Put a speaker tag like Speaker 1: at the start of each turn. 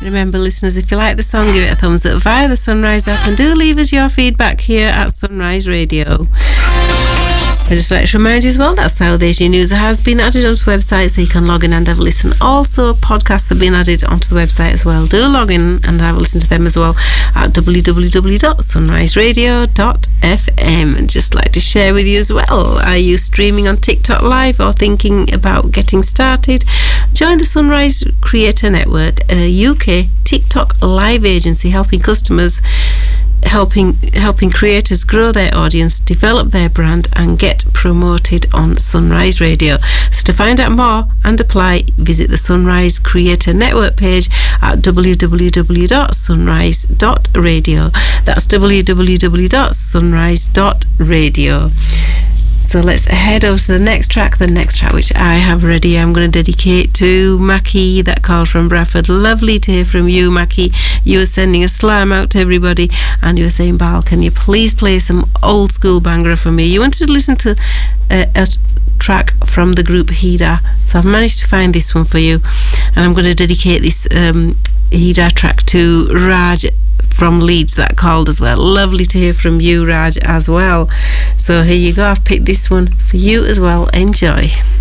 Speaker 1: Remember, listeners, if you like the song, give it a thumbs up via the Sunrise app, and do leave us your feedback here at Sunrise Radio. I'd just like to remind you as well that South Asia News has been added onto the website, so you can log in and have a listen. Also, podcasts have been added onto the website as well. Do log in and have a listen to them as well at www.sunriseradio.fm. And just like to share with you as well, are you streaming on TikTok Live or thinking about getting started? Join the Sunrise Creator Network, a UK TikTok live agency helping creators grow their audience, develop their brand, and get promoted on Sunrise Radio. So to find out more and apply, visit the Sunrise Creator Network page at www.sunrise.radio. That's www.sunrise.radio. So let's head over to the next track which I have ready. I'm going to dedicate to Mackie that called from Bradford. Lovely to hear from you, Mackie. You were sending a slam out to everybody, and you were saying, Bal, can you please play some old school banger for me? You wanted to listen to a track from the group Hira, so I've managed to find this one for you, and I'm going to dedicate this Hira track to Raj from Leeds that called as well. Lovely to hear from you, Raj, as well. So here you go, I've picked this one for you as well. Enjoy.